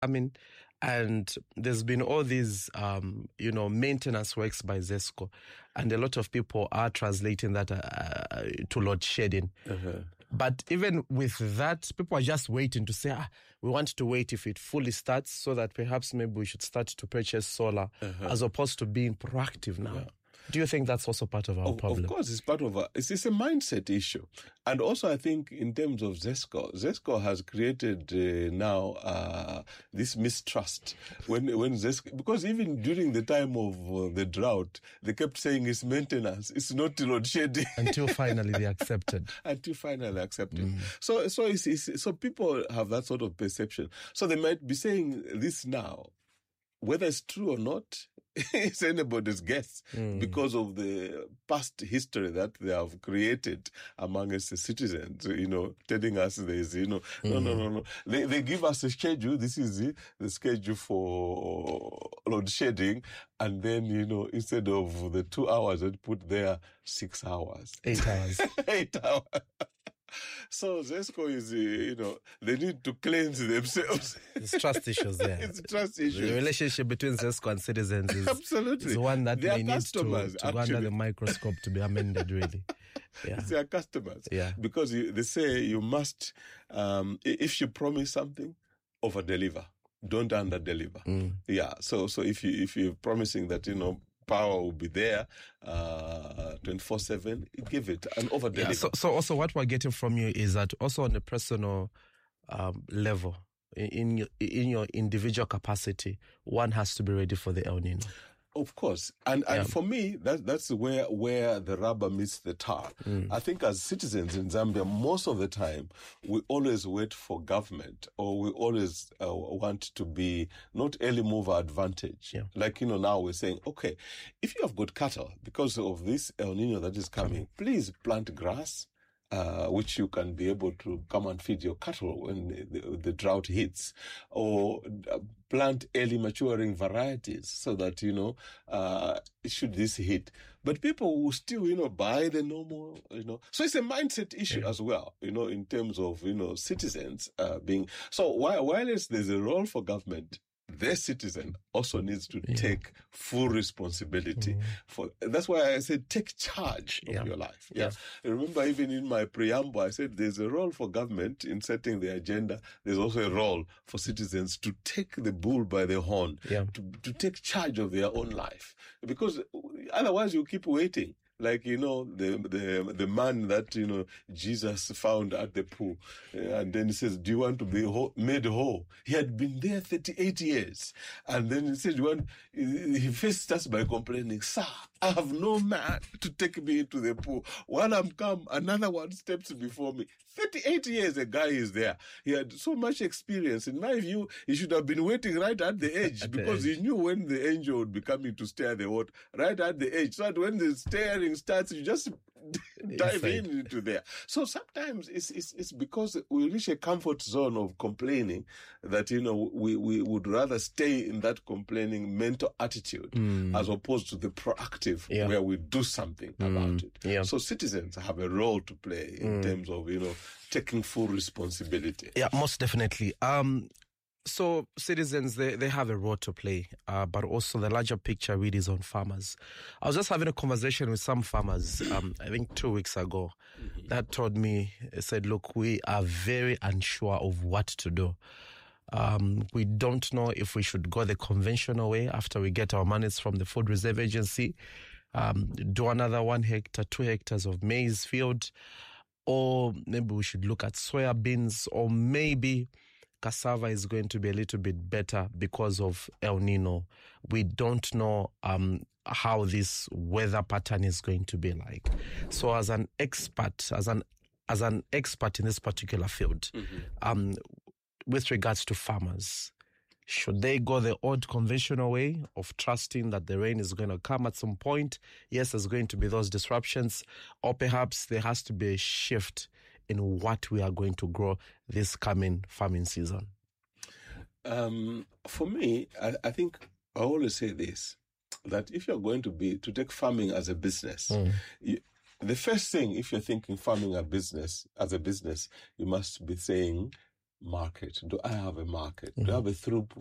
mean, and there's been all these, maintenance works by ZESCO, and a lot of people are translating that to load shedding. Uh-huh. But even with that, people are just waiting to say, we want to wait if it fully starts so that perhaps maybe we should start to purchase solar as opposed to being proactive now. Yeah. Do you think that's also part of our problem? Of course, it's part of it's a mindset issue. And also, I think in terms of ZESCO has created now this mistrust. When ZESCO, because even during the time of the drought, they kept saying it's maintenance, it's not load shedding. Until finally they accepted. So people have that sort of perception. So they might be saying this now. Whether it's true or not, it's anybody's guess because of the past history that they have created among us as citizens, telling us there's, no. They give us a schedule. This is the schedule for load shedding. And then, instead of the 2 hours, they put there 6 hours. 8 hours. 8 hours. So ZESCO is, they need to cleanse themselves. There's trust issues there. It's trust issues. The relationship between ZESCO and citizens is one that may need to go under the microscope to be amended, really. Yeah. It's their customers. Yeah. Because they say you must, if you promise something, over-deliver. Don't under-deliver. Yeah. So if you're promising that, power will be there 24/7, give it and over-deliver. Yeah, so also what we're getting from you is that also on a personal level, in your individual capacity, one has to be ready for the El Nino. Of course. And for me, that's where the rubber meets the tar. I think as citizens in Zambia, most of the time, we always wait for government, or we always want to be not early mover advantage. Yeah. Like, now we're saying, okay, if you have got cattle, because of this El Nino that is coming, please plant grass. Which you can be able to come and feed your cattle when the drought hits, or plant early maturing varieties so that, should this hit. But people will still, buy the normal, So it's a mindset issue as well, in terms of, citizens being. So while there's a role for government, their citizen also needs to take full responsibility for. That's why I said take charge of your life. Yeah. Remember, even in my preamble, I said there's a role for government in setting the agenda. There's also a role for citizens to take the bull by the horn, to take charge of their own life, because otherwise you keep waiting. Like, the man that, Jesus found at the pool. And then he says, do you want to be made whole? He had been there 38 years. And then he said, he first starts by complaining, sir, I have no man to take me into the pool. While I'm come, another one steps before me. 38 years a guy is there. He had so much experience. In my view, he should have been waiting right at the edge because he knew when the angel would be coming to stir the water, right at the edge. So that when the stirring starts, you just dive into there. So sometimes it's because we reach a comfort zone of complaining that, we would rather stay in that complaining mental attitude as opposed to the proactive where we do something about it. Yeah. So citizens have a role to play in terms of, taking full responsibility. Yeah, most definitely. So citizens, they have a role to play, but also the larger picture really is on farmers. I was just having a conversation with some farmers, I think 2 weeks ago, that told me, said, look, we are very unsure of what to do. We don't know if we should go the conventional way after we get our monies from the Food Reserve Agency, do another 1 hectare, 2 hectares of maize field, or maybe we should look at soybeans, or maybe cassava is going to be a little bit better because of El Nino. We don't know how this weather pattern is going to be like. So as an expert, as an expert in this particular field, with regards to farmers, should they go the old conventional way of trusting that the rain is going to come at some point? Yes, there's going to be those disruptions, or perhaps there has to be a shift in what we are going to grow this coming farming season. For me, I think I always say this, that if you're going to take farming as a business, the first thing, if you're thinking farming as a business, you must be saying, market? Do I have a market? Do I have a throughput?